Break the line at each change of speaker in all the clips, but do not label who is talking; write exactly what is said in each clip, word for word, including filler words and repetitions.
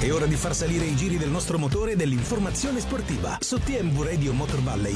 È ora di far salire i giri del nostro motore e dell'informazione sportiva su T M V Radio Motor Valley.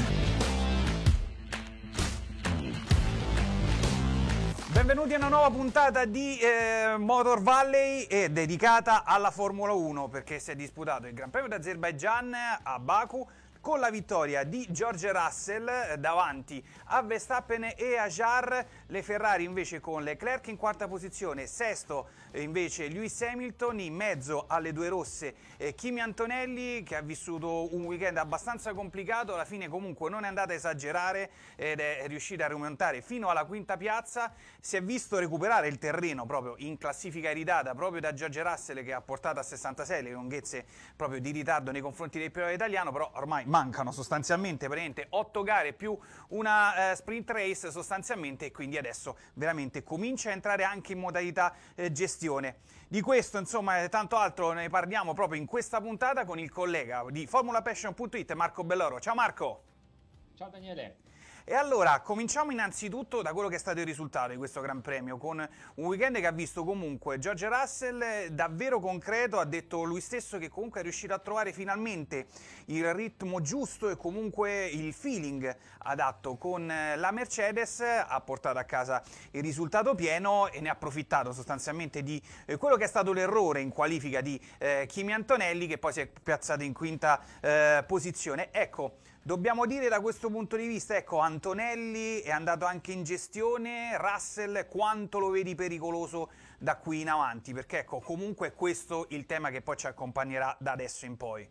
Benvenuti a una nuova puntata di eh, Motor Valley e dedicata alla Formula uno, perché si è disputato il Gran Premio d'Azerbaijan a Baku con la vittoria di George Russell davanti a Verstappen e a Jarre. Le Ferrari invece con Leclerc in quarta posizione, sesto invece Lewis Hamilton, in mezzo alle due rosse eh, Kimi Antonelli, che ha vissuto un weekend abbastanza complicato, alla fine comunque non è andata a esagerare ed è riuscita a rimontare fino alla quinta piazza. Si è visto recuperare il terreno proprio in classifica iridata proprio da George Russell, che ha portato a sessantasei le lunghezze proprio di ritardo nei confronti del pilota italiano, però ormai mancano sostanzialmente praticamente otto gare più una eh, sprint race sostanzialmente, e quindi adesso veramente comincia a entrare anche in modalità eh, gestione. Di questo insomma e tanto altro ne parliamo proprio in questa puntata con il collega di Formula Passion punto it, Marco Belloro. Ciao Marco!
Ciao Daniele!
E allora, cominciamo innanzitutto da quello che è stato il risultato di questo Gran Premio, con un weekend che ha visto comunque George Russell davvero concreto. Ha detto lui stesso che comunque è riuscito a trovare finalmente il ritmo giusto e comunque il feeling adatto con la Mercedes, ha portato a casa il risultato pieno e ne ha approfittato sostanzialmente di eh, quello che è stato l'errore in qualifica di eh, Kimi Antonelli, che poi si è piazzato in quinta eh, posizione. Ecco, dobbiamo dire da questo punto di vista, ecco, Antonelli è andato anche in gestione, Russell quanto lo vedi pericoloso da qui in avanti? Perché ecco, comunque è questo il tema che poi ci accompagnerà da adesso in poi.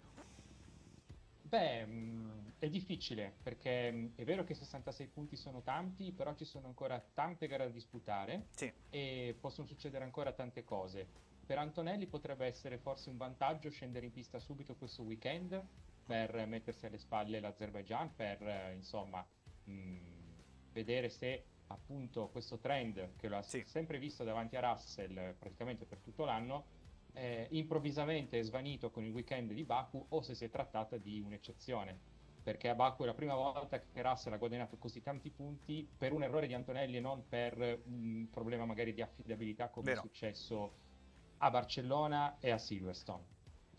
Beh, è difficile, perché è vero che sessantasei punti sono tanti, però ci sono ancora tante gare da disputare
Sì.
E possono succedere ancora tante cose. Per Antonelli potrebbe essere forse un vantaggio scendere in pista subito questo weekend, per mettersi alle spalle l'Azerbaijan, per eh, insomma mh, vedere se appunto questo trend che lo ha
Sì.
sempre visto davanti a Russell eh, praticamente per tutto l'anno eh, improvvisamente è svanito con il weekend di Baku, o se si è trattata di un'eccezione, perché a Baku è la prima volta che Russell ha guadagnato così tanti punti per un errore di Antonelli e non per un problema magari di affidabilità come
Vero.
è successo a Barcellona e a Silverstone.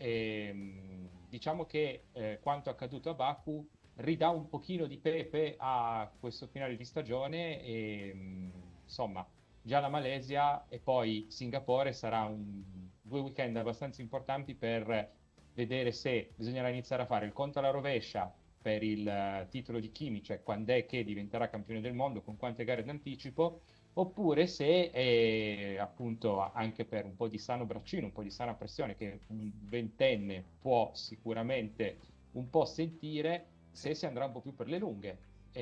E, diciamo che eh, quanto accaduto a Baku ridà un pochino di pepe a questo finale di stagione e mh, insomma già la Malesia e poi Singapore sarà un, due weekend abbastanza importanti per vedere se bisognerà iniziare a fare il conto alla rovescia per il uh, titolo di Kimi, cioè quando è che diventerà campione del mondo, con quante gare d'anticipo, oppure se è appunto anche per un po' di sano braccino, un po' di sana pressione che un ventenne può sicuramente un po' sentire, se si andrà un po' più per le lunghe.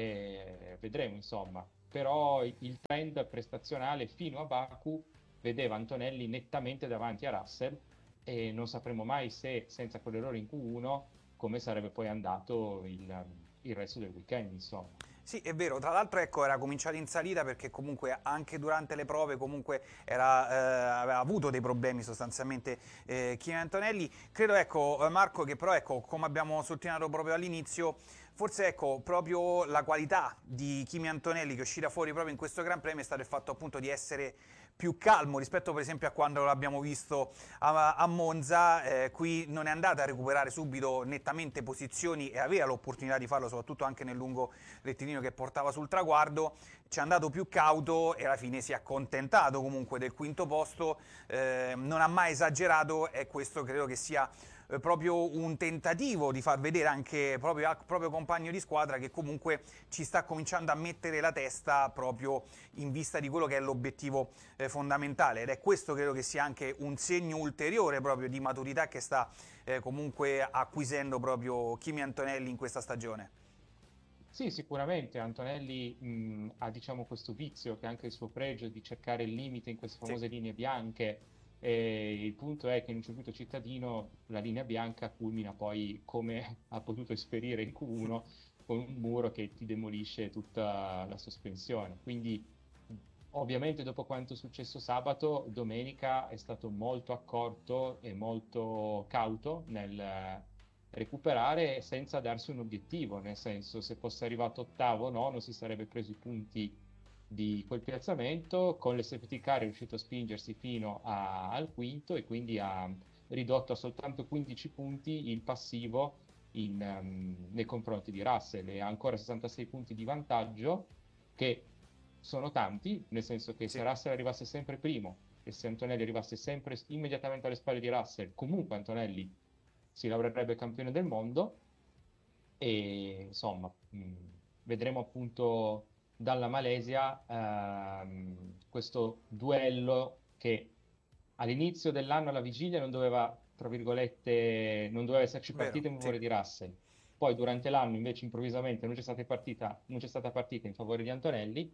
E vedremo insomma, però il trend prestazionale fino a Baku vedeva Antonelli nettamente davanti a Russell e non sapremo mai se senza quell'errore in Q uno come sarebbe poi andato il, il resto del weekend insomma.
Sì, è vero, tra l'altro ecco, era cominciato in salita perché comunque anche durante le prove comunque era, eh, aveva avuto dei problemi sostanzialmente eh, Kimi Antonelli. Credo ecco Marco che però ecco, come abbiamo sottolineato proprio all'inizio, forse ecco proprio la qualità di Kimi Antonelli che è uscita fuori proprio in questo Gran Premio è stato il fatto appunto di essere più calmo rispetto per esempio a quando l'abbiamo visto a, a Monza. Eh, qui non è andata a recuperare subito nettamente posizioni e aveva l'opportunità di farlo soprattutto anche nel lungo rettilineo che portava sul traguardo, ci è andato più cauto e alla fine si è accontentato comunque del quinto posto, eh, non ha mai esagerato e questo credo che sia eh, proprio un tentativo di far vedere anche proprio al proprio compagno di squadra che comunque ci sta cominciando a mettere la testa proprio in vista di quello che è l'obiettivo eh, fondamentale, ed è questo credo che sia anche un segno ulteriore proprio di maturità che sta eh, comunque acquisendo proprio Kimi Antonelli in questa stagione.
Sì, sicuramente Antonelli mh, ha diciamo questo vizio che è anche il suo pregio di cercare il limite in queste famose
Sì.
linee bianche, e il punto è che in un circuito cittadino la linea bianca culmina poi come ha potuto esperire in Q uno con un muro che ti demolisce tutta la sospensione, quindi ovviamente dopo quanto è successo sabato, domenica è stato molto accorto e molto cauto nel recuperare senza darsi un obiettivo, nel senso se fosse arrivato ottavo o no, non si sarebbe preso i punti di quel piazzamento, con le safety car è riuscito a spingersi fino a- al quinto e quindi a ridotto a soltanto quindici punti il passivo in, um, nei confronti di Russell, e ha ancora sessantasei punti di vantaggio, che sono tanti, nel senso che
Sì.
se Russell arrivasse sempre primo e se Antonelli arrivasse sempre immediatamente alle spalle di Russell, comunque Antonelli si laureerebbe campione del mondo. E insomma, mh, vedremo appunto dalla Malesia ehm, questo duello che all'inizio dell'anno, alla vigilia, non doveva, tra virgolette, non doveva esserci
Vero,
partita in
sì.
favore di Russell. Poi durante l'anno invece improvvisamente non c'è stata partita, non c'è stata partita in favore di Antonelli,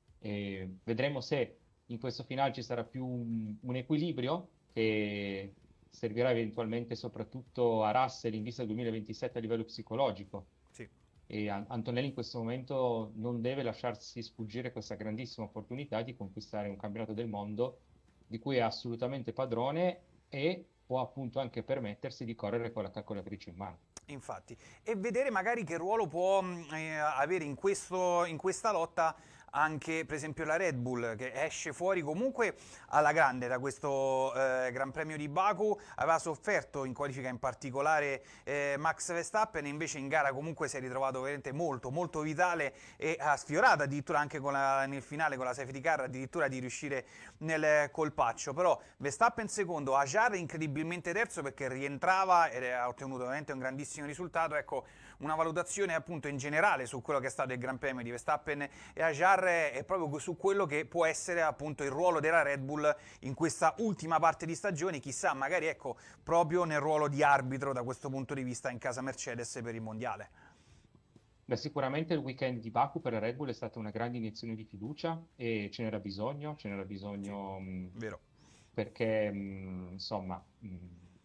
e vedremo se in questo finale ci sarà più un, un equilibrio che servirà eventualmente soprattutto a Russell in vista del duemilaventisette a livello psicologico.
Sì.
E An- Antonelli in questo momento non deve lasciarsi sfuggire questa grandissima opportunità di conquistare un campionato del mondo di cui è assolutamente padrone, e può appunto anche permettersi di correre con la calcolatrice in mano.
Infatti, e vedere magari che ruolo può mh, eh, avere in, questo, in questa lotta anche per esempio la Red Bull, che esce fuori comunque alla grande da questo eh, Gran Premio di Baku. Aveva sofferto in qualifica in particolare eh, Max Verstappen, e invece in gara comunque si è ritrovato veramente molto molto vitale, e ha sfiorato addirittura anche con la, nel finale con la safety car addirittura di riuscire nel colpaccio. Però Verstappen secondo, Hajar incredibilmente terzo perché rientrava ed ha ottenuto veramente un grandissimo risultato. Ecco, una valutazione appunto in generale su quello che è stato il Gran Premio di Verstappen e Hajar è proprio su quello che può essere appunto il ruolo della Red Bull in questa ultima parte di stagione, chissà magari ecco proprio nel ruolo di arbitro da questo punto di vista in casa Mercedes per il mondiale.
Beh, sicuramente il weekend di Baku per la Red Bull è stata una grande iniezione di fiducia, e ce n'era bisogno, ce n'era
Sì,
bisogno mh,
vero.
perché mh, insomma, mh,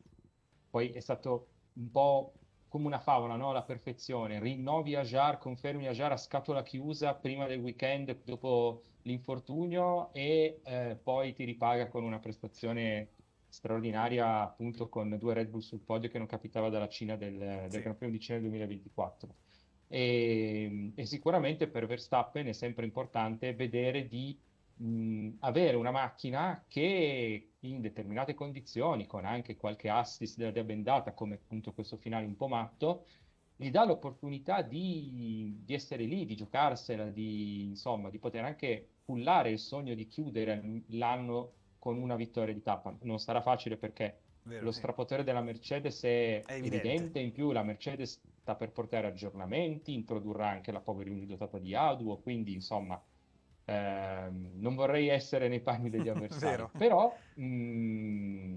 poi è stato un po' come una favola, no? La perfezione. Rinnovi Ajar, confermi Ajar a scatola chiusa prima del weekend, dopo l'infortunio, e eh, poi ti ripaga con una prestazione straordinaria, appunto con due Red Bull sul podio che non capitava dalla Cina del, del
Sì.
Gran Premio di Cina del duemilaventiquattro. E, e sicuramente per Verstappen è sempre importante vedere di mh, avere una macchina che in determinate condizioni, con anche qualche assist della via bendata, come appunto questo finale un po' matto, gli dà l'opportunità di, di essere lì, di giocarsela, di, insomma, di poter anche pullare il sogno di chiudere l'anno con una vittoria di tappa. Non sarà facile perché
Vero,
lo
sì.
strapotere della Mercedes è
È evidente.
evidente, in più la Mercedes sta per portare aggiornamenti, introdurrà anche la Power Unit dotata di Auduo, quindi insomma ehm, non vorrei essere nei panni degli avversari,
Vero.
però mh,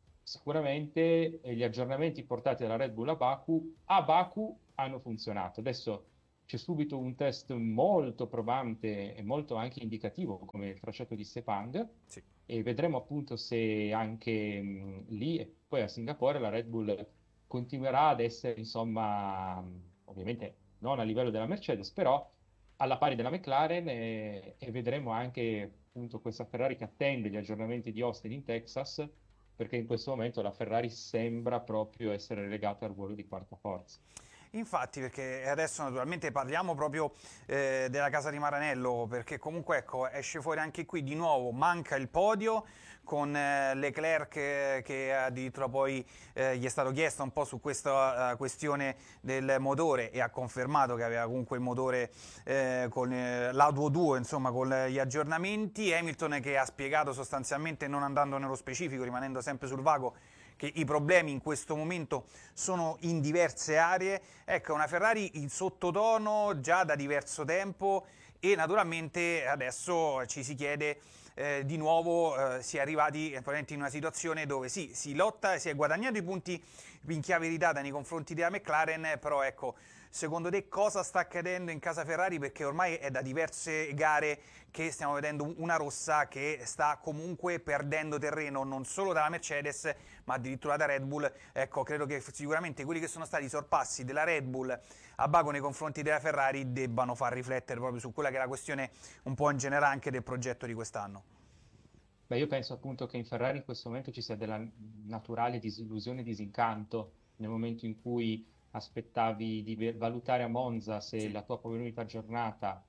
sicuramente eh, gli aggiornamenti portati dalla Red Bull a Baku, a Baku hanno funzionato. Adesso c'è subito un test molto probante e molto anche indicativo come il tracciato di Sepang,
Sì.
e vedremo appunto se anche mh, lì e poi a Singapore la Red Bull continuerà ad essere, insomma, mh, ovviamente non a livello della Mercedes, però alla pari della McLaren, e, e vedremo anche appunto questa Ferrari che attende gli aggiornamenti di Austin in Texas, perché in questo momento la Ferrari sembra proprio essere relegata al ruolo di quarta forza.
Infatti, perché adesso naturalmente parliamo proprio eh, della casa di Maranello, perché comunque ecco, esce fuori anche qui di nuovo, manca il podio con eh, Leclerc eh, che addirittura poi eh, gli è stato chiesto un po' su questa eh, questione del motore, e ha confermato che aveva comunque il motore eh, con eh, l'Auto due, insomma con gli aggiornamenti. Hamilton che ha spiegato sostanzialmente, non andando nello specifico, rimanendo sempre sul vago, che i problemi in questo momento sono in diverse aree. Ecco, una Ferrari in sottotono già da diverso tempo, e naturalmente adesso ci si chiede eh, di nuovo, eh, si è arrivati in una situazione dove sì, si lotta, si è guadagnato i punti in chiave di data nei confronti della McLaren, però ecco, secondo te cosa sta accadendo in casa Ferrari? Perché ormai è da diverse gare che stiamo vedendo una rossa che sta comunque perdendo terreno non solo dalla Mercedes ma addirittura da Red Bull. Ecco, credo che sicuramente quelli che sono stati i sorpassi della Red Bull a Baku nei confronti della Ferrari debbano far riflettere proprio su quella che è la questione un po' in generale anche del progetto di quest'anno.
Beh, io penso appunto che in Ferrari in questo momento ci sia della naturale disillusione e disincanto nel momento in cui aspettavi di ve- valutare a Monza se
Sì,
la tua priorità giornata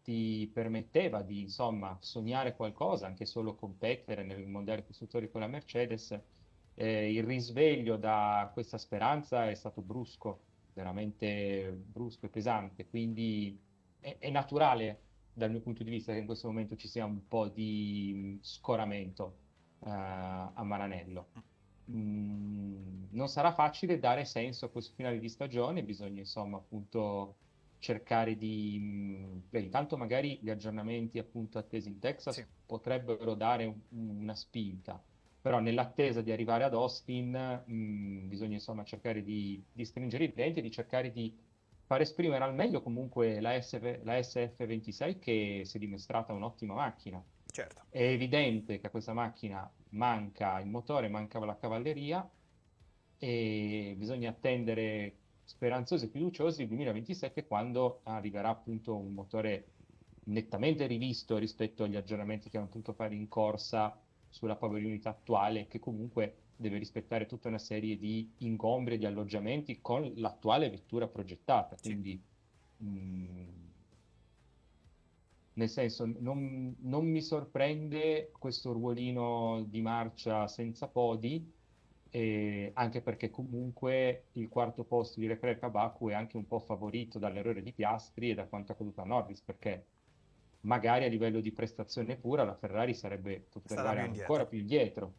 ti permetteva di, insomma, sognare qualcosa, anche solo competere nel mondiale costruttori con la Mercedes. eh, il risveglio da questa speranza è stato brusco, veramente brusco e pesante, quindi è, è naturale dal mio punto di vista che in questo momento ci sia un po' di scoramento eh, a Maranello. Mm, non sarà facile dare senso a questo finale di stagione, bisogna insomma appunto cercare di... mm, beh, intanto magari gli aggiornamenti appunto attesi in Texas
Sì,
potrebbero dare un- una spinta, però nell'attesa di arrivare ad Austin mm, bisogna insomma cercare di, di stringere i denti e di cercare di far esprimere al meglio comunque la, S V la S F ventisei che si è dimostrata un'ottima macchina.
certo.
È evidente che a questa macchina manca il motore, manca la cavalleria e bisogna attendere speranzosi e fiduciosi il duemilaventisette quando arriverà appunto un motore nettamente rivisto rispetto agli aggiornamenti che hanno potuto fare in corsa sulla Power Unit attuale, che comunque deve rispettare tutta una serie di ingombri e di alloggiamenti con l'attuale vettura progettata.
Sì.
Quindi mh, nel senso, non, non mi sorprende questo ruolino di marcia senza podi, eh, anche perché comunque il quarto posto di Leclerc a Baku è anche un po' favorito dall'errore di Piastri e da quanto accaduto a Norris, perché magari a livello di prestazione pura la Ferrari sarebbe
È
potuta
stata
arrivare
più
ancora
indietro.
più indietro.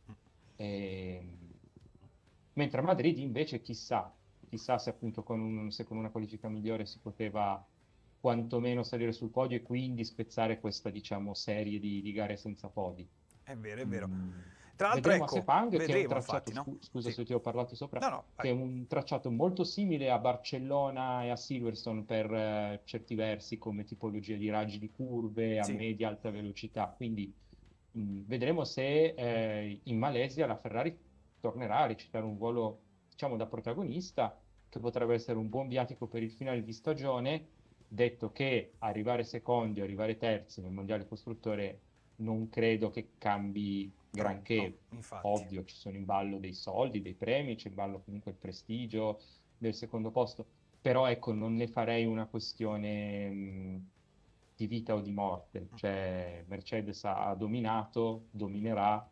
Ehm, Mentre a Madrid invece chissà, chissà se appunto con, un- se con una qualifica migliore si poteva quantomeno salire sul podio e quindi spezzare questa, diciamo, serie di, di gare senza podi.
È vero, è vero.
Mm,
Tra l'altro,
Vedremo a
ecco,
Sepang, che è un
vedremo
tracciato,
infatti, no?
scu- scusa
Sì.
se ti ho parlato sopra,
No, no,
che
vai.
è un tracciato molto simile a Barcellona e a Silverstone per eh, certi versi, come tipologia di raggi di curve a
Sì.
media e alta velocità. Quindi mh, vedremo se eh, in Malesia la Ferrari tornerà a recitare un ruolo, diciamo, da protagonista, che potrebbe essere un buon viatico per il finale di stagione, detto che arrivare secondi o arrivare terzi nel mondiale costruttore non credo che cambi
Troppo,
granché.
infatti.
Ovvio, ci sono in ballo dei soldi, dei premi, c'è in ballo comunque il prestigio del secondo posto, però ecco, non ne farei una questione mh, di vita o di morte, cioè Mercedes ha, ha dominato, dominerà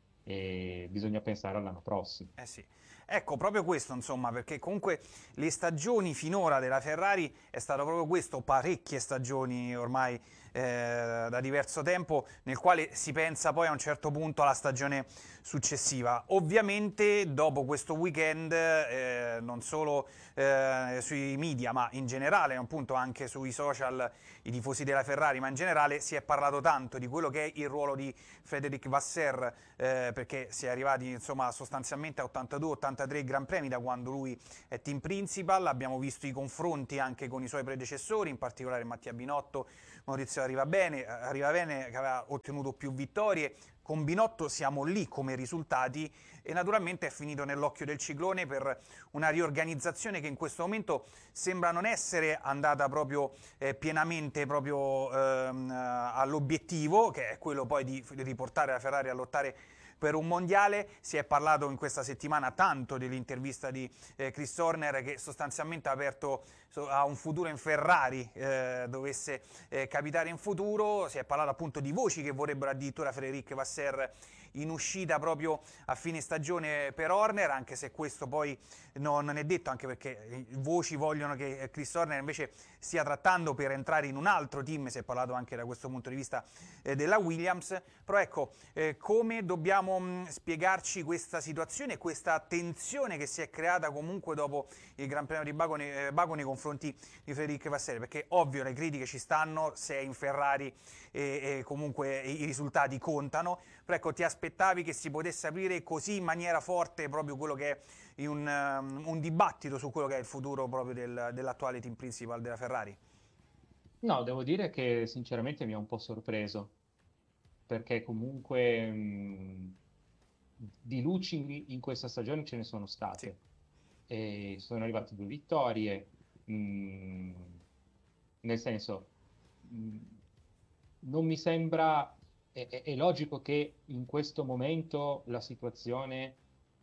e bisogna pensare all'anno prossimo.
Eh sì. Ecco, proprio questo, insomma, perché comunque le stagioni finora della Ferrari è stato proprio questo, parecchie stagioni ormai eh, da diverso tempo, nel quale si pensa poi a un certo punto alla stagione successiva. Ovviamente dopo questo weekend, eh, non solo eh, sui media, ma in generale, appunto anche sui social, i tifosi della Ferrari, ma in generale si è parlato tanto di quello che è il ruolo di Frédéric Vasseur, eh, perché si è arrivati insomma sostanzialmente a ottantadue ottantatré Gran Premi da quando lui è team principal. Abbiamo visto i confronti anche con i suoi predecessori, in particolare Mattia Binotto, Maurizio Arrivabene, Arrivabene che aveva ottenuto più vittorie. Con Binotto siamo lì come risultati e naturalmente è finito nell'occhio del ciclone per una riorganizzazione che in questo momento sembra non essere andata proprio eh, pienamente proprio ehm, all'obiettivo, che è quello poi di riportare la Ferrari a lottare per un mondiale. Si è parlato in questa settimana tanto dell'intervista di eh, Chris Horner, che sostanzialmente ha aperto a un futuro in Ferrari, eh, dovesse eh, capitare in futuro. Si è parlato appunto di voci che vorrebbero addirittura Frédéric Vasseur in uscita proprio a fine stagione per Horner, anche se questo poi non, non è detto, anche perché voci vogliono che Chris Horner invece stia trattando per entrare in un altro team. Si è parlato anche da questo punto di vista eh, della Williams. Però ecco, eh, come dobbiamo mh, spiegarci questa situazione, questa tensione che si è creata comunque dopo il Gran Premio di Baku nei, eh, Baku nei confronti di Frédéric Vasseur? Perché ovvio le critiche ci stanno, se è in Ferrari e, e comunque i risultati contano, però ecco, ti aspettavi che si potesse aprire così in maniera forte proprio quello che è un, um, un dibattito su quello che è il futuro proprio del, dell'attuale team principal della Ferrari?
No, devo dire che sinceramente mi ha un po' sorpreso, perché comunque mh, di luci in, in questa stagione ce ne sono
Sì,
state. E sono arrivate due vittorie, mh, nel senso, mh, non mi sembra, è, è- è logico che in questo momento la situazione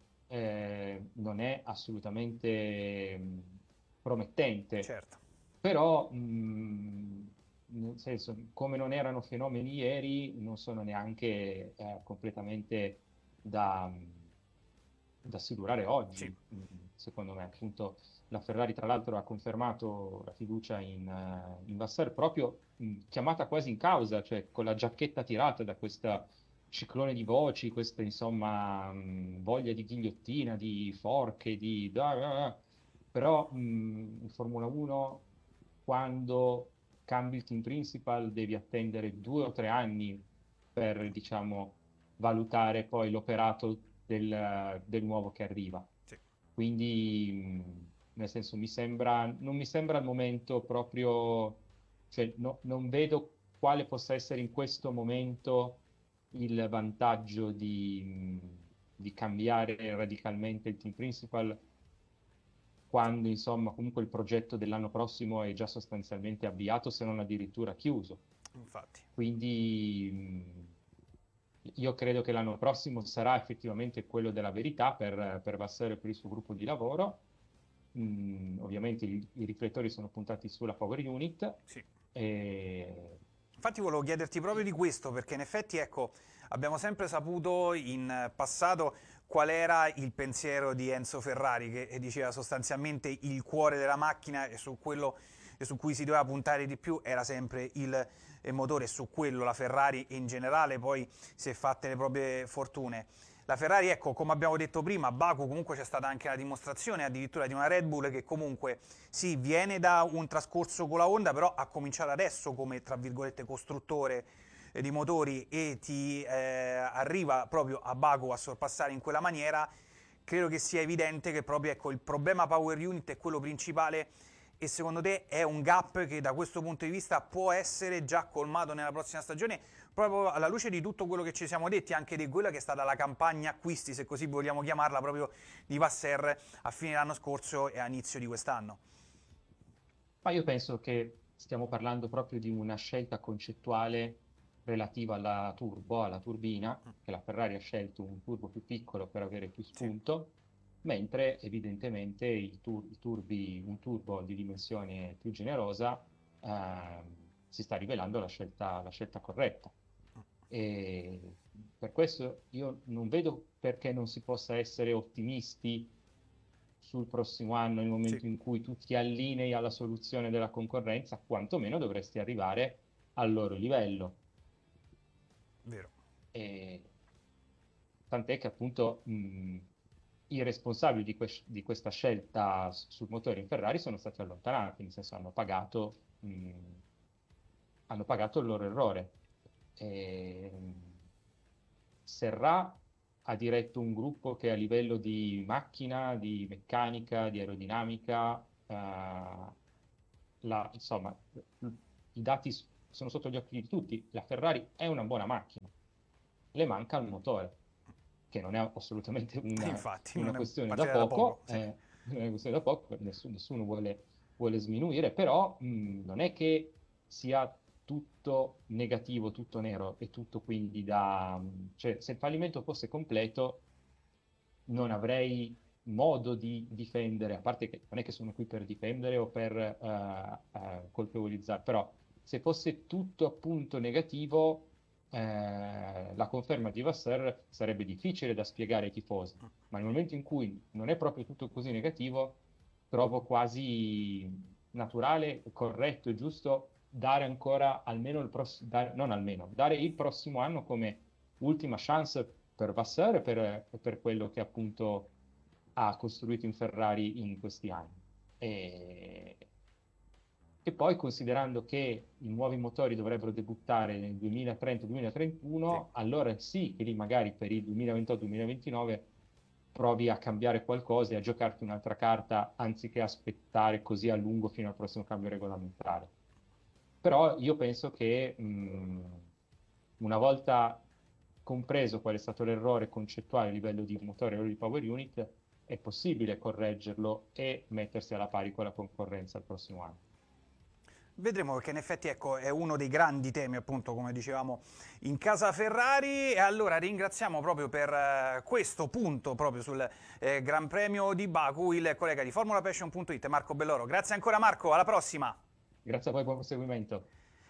eh, non è assolutamente mh, promettente,
certo.
però mh, nel senso, come non erano fenomeni ieri, non sono neanche eh, completamente da, potesse durare oggi,
Sì.
secondo me. Appunto, la Ferrari tra l'altro ha confermato la fiducia in, uh, in Vasseur, proprio mh, chiamata quasi in causa, cioè con la giacchetta tirata da questo ciclone di voci, questa insomma mh, voglia di ghigliottina, di forche, di... da, da, da. Però mh, in Formula uno, quando cambi il team principal, devi attendere due o tre anni per, diciamo, valutare poi l'operato del, del nuovo che arriva.
Sì.
Quindi, mh, nel senso, mi sembra, non mi sembra al momento proprio, cioè, no- non vedo quale possa essere in questo momento il vantaggio di, mh, di cambiare radicalmente il team principal, quando insomma comunque il progetto dell'anno prossimo è già sostanzialmente avviato, se non addirittura chiuso.
Infatti.
Quindi mh, io credo che l'anno prossimo sarà effettivamente quello della verità per, per Vasseur e per il suo gruppo di lavoro. Mm, ovviamente i, i riflettori sono puntati sulla Power Unit.
Sì.
E...
Infatti volevo chiederti proprio di questo, perché in effetti, ecco, abbiamo sempre saputo in passato qual era il pensiero di Enzo Ferrari, che diceva sostanzialmente il cuore della macchina e su quello e su cui si doveva puntare di più era sempre il motore, e su quello la Ferrari in generale poi si è fatte le proprie fortune. La Ferrari, ecco, come abbiamo detto prima, a Baku comunque c'è stata anche la dimostrazione addirittura di una Red Bull che comunque sì, viene da un trascorso con la Honda, però ha cominciato adesso come, tra virgolette, costruttore eh, di motori e ti eh, arriva proprio a Baku a sorpassare in quella maniera. Credo che sia evidente che proprio, ecco, il problema Power Unit è quello principale, e secondo te è un gap che da questo punto di vista può essere già colmato nella prossima stagione, proprio alla luce di tutto quello che ci siamo detti, anche di quella che è stata la campagna acquisti, se così vogliamo chiamarla, proprio di Vasseur a fine dell'anno scorso e a inizio di quest'anno?
Ma io penso che stiamo parlando proprio di una scelta concettuale relativa alla turbo, alla turbina, che la Ferrari ha scelto un turbo più piccolo per avere più
Sì.
spunto, mentre evidentemente il, tur- il turbi, un turbo di dimensione più generosa ehm, si sta rivelando la scelta, la scelta corretta. E per questo io non vedo perché non si possa essere ottimisti sul prossimo anno, nel
Sì,
momento in cui tu ti allinei alla soluzione della concorrenza, quantomeno dovresti arrivare al loro livello.
vero.
E tant'è che appunto mh, i responsabili di, que- di questa scelta s- sul motore in Ferrari sono stati allontanati, nel senso hanno pagato, mh, hanno pagato il loro errore. E, mh, Serra ha diretto un gruppo che a livello di macchina, di meccanica, di aerodinamica, eh, la- insomma, i dati s- sono sotto gli occhi di tutti. La Ferrari è una buona macchina, le manca il motore, che non è assolutamente una,
Infatti,
una
non è
questione da
partita da poco.
poco,
Sì.
eh, non è una questione da poco, nessuno, nessuno vuole, vuole sminuire, però mh, non è che sia tutto negativo, tutto nero e tutto quindi da... cioè se il fallimento fosse completo non avrei modo di difendere, a parte che non è che sono qui per difendere o per eh, eh, colpevolizzare, però se fosse tutto appunto negativo, eh, la conferma di Vasseur sarebbe difficile da spiegare ai tifosi, ma nel momento in cui non è proprio tutto così negativo, trovo quasi naturale, corretto e giusto dare ancora almeno il prossimo, non almeno, dare il prossimo anno come ultima chance per Vasseur e per, e per quello che appunto ha costruito in Ferrari in questi anni. E, e poi considerando che i nuovi motori dovrebbero debuttare nel
Sì.
duemilatrenta-duemilatrentuno, allora sì che lì magari per il duemilaventotto-duemilaventinove provi a cambiare qualcosa e a giocarti un'altra carta anziché aspettare così a lungo fino al prossimo cambio regolamentare. Però io penso che mh, una volta compreso qual è stato l'errore concettuale a livello di motore e di power unit, è possibile correggerlo e mettersi alla pari con la concorrenza il prossimo anno.
Vedremo, perché in effetti, ecco, è uno dei grandi temi, appunto, come dicevamo, in casa Ferrari. E allora ringraziamo proprio per eh, questo punto, proprio sul eh, Gran Premio di Baku, il collega di Formula Passion punto it, Marco Belloro. Grazie ancora Marco, alla prossima!
Grazie a voi, buon proseguimento.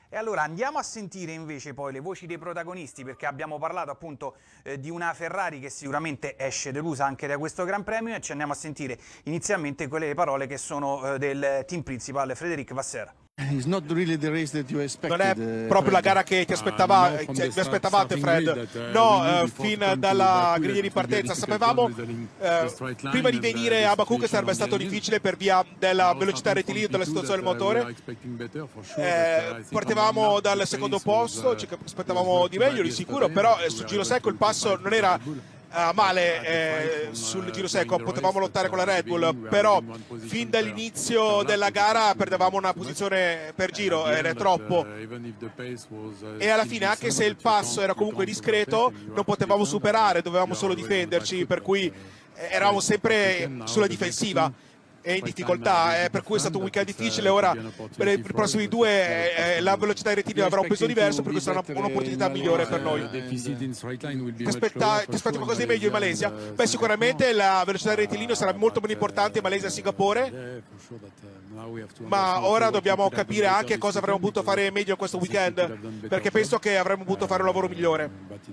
E allora andiamo a sentire invece poi le voci dei protagonisti, perché abbiamo parlato appunto eh, di una Ferrari che sicuramente esce delusa anche da questo Gran Premio, e ci andiamo a sentire inizialmente quelle parole che sono eh, del team principal Frédéric Vasseur.
Non
è proprio la gara che ti aspettava, uh, no, vi aspettavate, Fred. No, uh, fin dalla griglia di partenza sapevamo uh, prima di venire a Baku che sarebbe stato difficile per via della velocità rettilineo, della situazione del motore. Eh, partivamo dal secondo posto, ci aspettavamo di meglio di sicuro, però eh, sul giro secco il passo non era Uh, male eh, sul giro secco, potevamo lottare con la Red Bull, però fin dall'inizio della gara perdevamo una posizione per giro, era troppo, e alla fine anche se il passo era comunque discreto non potevamo superare, dovevamo solo difenderci, per cui eravamo sempre sulla difensiva e in difficoltà, eh, per cui è stato un weekend difficile. Ora per i prossimi due eh, la velocità rettilineo avrà un peso diverso, per cui sarà un'opportunità migliore per noi. Ti, aspetta, ti aspetti qualcosa di meglio in Malesia? Beh, sicuramente la velocità rettilineo sarà molto meno importante in Malesia e Singapore, ma ora dobbiamo capire anche cosa avremmo potuto fare meglio questo weekend, perché penso che avremmo potuto fare un lavoro migliore.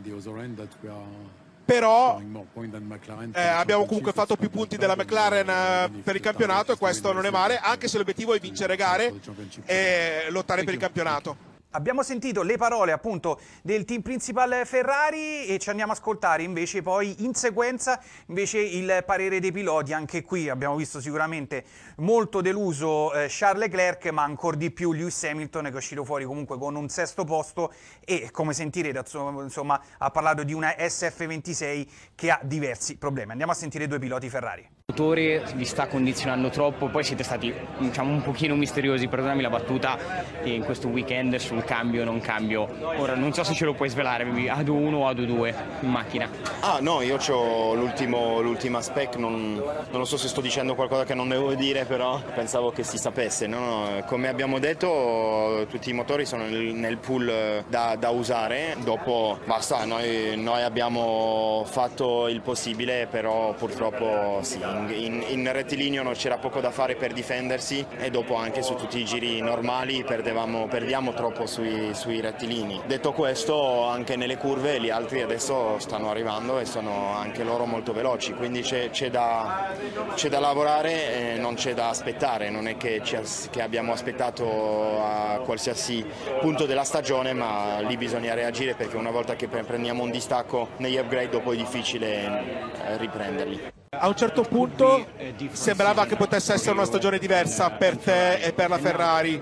Però eh, abbiamo comunque fatto più punti della McLaren eh, per il campionato, e questo non è male, anche se l'obiettivo è vincere gare e lottare per il campionato.
Abbiamo sentito le parole appunto del team principal Ferrari e ci andiamo a ascoltare invece poi in sequenza invece il parere dei piloti. Anche qui abbiamo visto sicuramente molto deluso eh, Charles Leclerc, ma ancora di più Lewis Hamilton, che è uscito fuori comunque con un sesto posto e, come sentirete, insomma, ha parlato di una S F ventisei che ha diversi problemi. Andiamo a sentire i due piloti Ferrari.
Il motore vi sta condizionando troppo, poi siete stati, diciamo, un pochino misteriosi, perdonami la battuta, in questo weekend sul cambio non cambio. Ora non so se ce lo puoi svelare, A D uno o A D due in macchina.
Ah no, io ho l'ultimo, l'ultima spec, non, non lo so se sto dicendo qualcosa che non devo dire, però pensavo che si sapesse. No, no, come abbiamo detto, tutti i motori sono nel, nel pool da, da usare, dopo basta, noi, noi abbiamo fatto il possibile, però purtroppo sì, in, in rettilineo non c'era poco da fare per difendersi, e dopo anche su tutti i giri normali perdevamo, perdiamo troppo sui, sui rettilini. Detto questo, anche nelle curve gli altri adesso stanno arrivando e sono anche loro molto veloci, quindi c'è, c'è, da, c'è da lavorare e non c'è da aspettare. Non è che, ci, che abbiamo aspettato a qualsiasi punto della stagione, ma lì bisogna reagire, perché una volta che prendiamo un distacco negli upgrade dopo è difficile riprenderli.
A un certo punto sembrava che potesse essere una stagione diversa per te e per la Ferrari.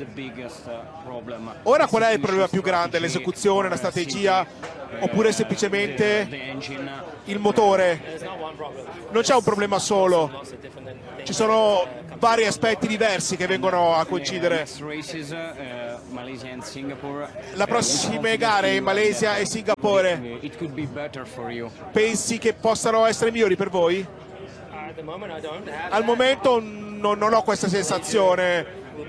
Ora qual è il problema più grande? L'esecuzione, la strategia, oppure semplicemente il motore? Non c'è un problema solo, ci sono vari aspetti diversi che vengono a coincidere. La prossime gare in Malesia e Singapore, pensi che possano essere migliori per voi? Al momento non, non ho questa sensazione,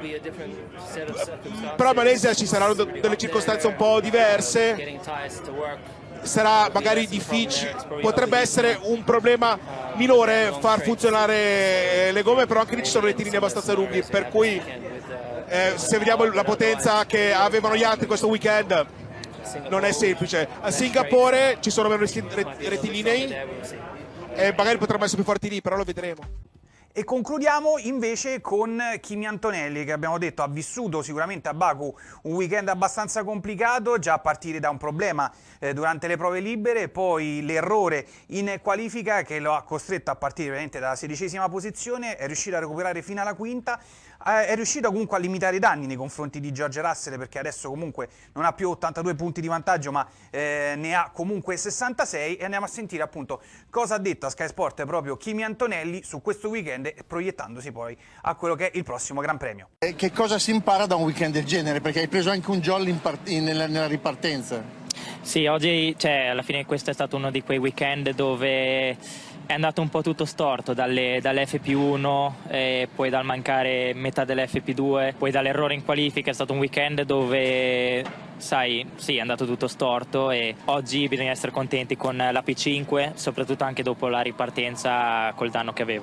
però in Malesia ci saranno delle circostanze un po' diverse, sarà magari difficile, potrebbe essere un problema minore far funzionare le gomme, però anche lì ci sono rettilini abbastanza lunghi, per cui eh, se vediamo la potenza che avevano gli altri questo weekend non è semplice. A Singapore ci sono meno rettilinei e magari potrebbero essere più forti lì, però lo vedremo.
E concludiamo invece con Kimi Antonelli, che abbiamo detto ha vissuto sicuramente a Baku un weekend abbastanza complicato, già a partire da un problema eh, durante le prove libere, poi l'errore in qualifica che lo ha costretto a partire veramente dalla sedicesima posizione, è riuscito a recuperare fino alla quinta, eh, è riuscito comunque a limitare i danni nei confronti di George Russell, perché adesso comunque non ha più ottantadue punti di vantaggio, ma eh, ne ha comunque sessantasei, e andiamo a sentire appunto cosa ha detto a Sky Sport proprio Kimi Antonelli su questo weekend, proiettandosi poi a quello che è il prossimo Gran Premio.
E che cosa si impara da un weekend del genere? Perché hai preso anche un jolly in part- in, nella, nella ripartenza.
Sì, oggi, cioè, alla fine questo è stato uno di quei weekend dove è andato un po' tutto storto, dalle, dall'F P uno, e poi dal mancare metà dell'F P due, poi dall'errore in qualifica. È stato un weekend dove, sai, sì, è andato tutto storto, e oggi bisogna essere contenti con la P cinque, soprattutto anche dopo la ripartenza col danno che avevo.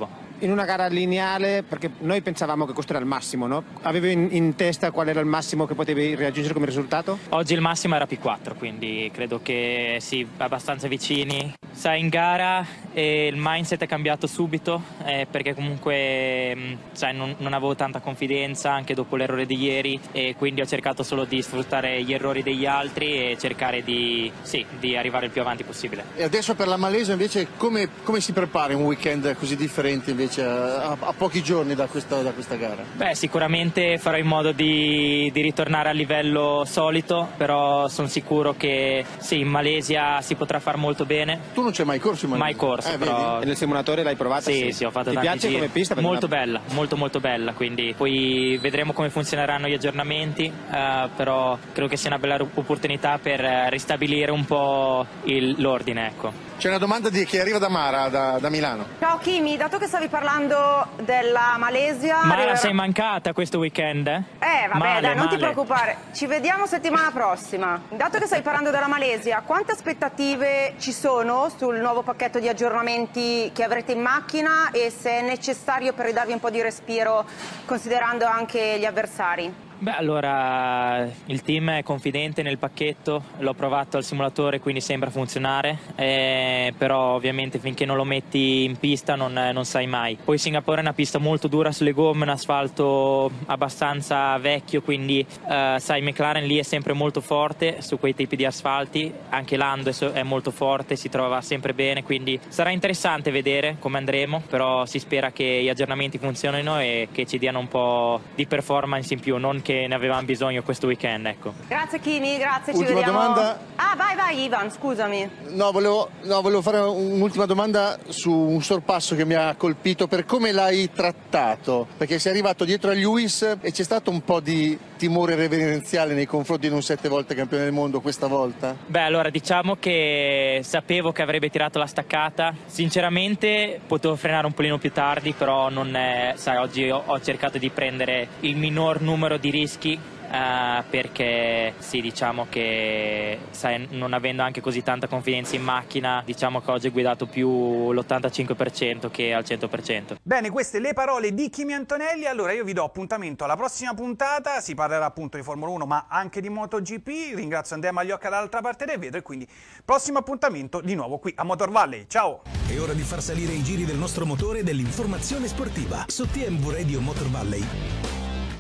in una gara lineare, perché noi pensavamo che questo era il massimo, no? Avevi in, in testa qual era il massimo che potevi raggiungere come risultato?
Oggi il massimo era P quattro, quindi credo che sì, abbastanza vicini. Sai, in gara eh, il mindset è cambiato subito, eh, perché comunque mh, sai, non, non avevo tanta confidenza anche dopo l'errore di ieri, e quindi ho cercato solo di sfruttare gli errori degli altri e cercare di, sì, di arrivare il più avanti possibile.
E adesso per la Malesia invece come, come si prepara un weekend così differente invece a, a pochi giorni da questa, da questa gara?
Beh, sicuramente farò in modo di, di ritornare al livello solito, però sono sicuro che sì, in Malesia si potrà far molto bene.
Tu non c'è mai corso in Malesia?
Mai corso,
eh,
però...
E nel simulatore l'hai provata?
Sì,
sì,
sì, ho fatto
Ti
tanti
piace
giri.
come pista?
Molto
una...
bella, molto molto bella, quindi poi vedremo come funzioneranno gli aggiornamenti, eh, però credo che sia una bella opportunità per ristabilire un po' il, l'ordine, ecco.
C'è una domanda di chi arriva da Mara, da, da Milano.
Ciao Kimi, dato che stavi parlando della Malesia...
Mara,
arriverà...
sei mancata questo weekend? Eh,
eh vabbè,
male,
dai, non
male.
ti preoccupare. Ci vediamo settimana prossima. Dato che stai parlando della Malesia, quante aspettative ci sono sul nuovo pacchetto di aggiornamenti che avrete in macchina e se è necessario per ridarvi un po' di respiro, considerando anche gli avversari?
Beh, allora il team è confidente nel pacchetto, l'ho provato al simulatore, quindi sembra funzionare, eh, però ovviamente finché non lo metti in pista non, non sai mai. Poi Singapore è una pista molto dura sulle gomme, un asfalto abbastanza vecchio, quindi eh, sai, McLaren lì è sempre molto forte su quei tipi di asfalti, anche Lando è molto forte, si trova sempre bene, quindi sarà interessante vedere come andremo, però si spera che gli aggiornamenti funzionino e che ci diano un po' di performance in più, non che ne avevamo bisogno questo weekend, ecco.
Grazie Kimi, grazie,
Ultima
ci vediamo.
domanda.
Ah, vai, vai Ivan, scusami.
No, volevo, no, volevo fare un'ultima domanda su un sorpasso che mi ha colpito, per come l'hai trattato, perché sei arrivato dietro a Lewis e c'è stato un po' di timore reverenziale nei confronti di un sette volte campione del mondo questa volta?
Beh, allora diciamo che sapevo che avrebbe tirato la staccata, sinceramente potevo frenare un polino più tardi, però non è, sai, oggi ho, ho cercato di prendere il minor numero di rischi, uh, perché sì, diciamo che sai, non avendo anche così tanta confidenza in macchina, diciamo che oggi ho guidato più l'ottantacinque per cento che al cento per cento.
Bene, queste le parole di Kimi Antonelli. Allora io vi do appuntamento alla prossima puntata, si parlerà appunto di Formula uno ma anche di MotoGP. Ringrazio Andrea Magliocca dall'altra parte del vetro e quindi prossimo appuntamento di nuovo qui a Motor Valley. Ciao!
È ora di far salire i giri del nostro motore e dell'informazione sportiva su T M V Radio Motor Valley.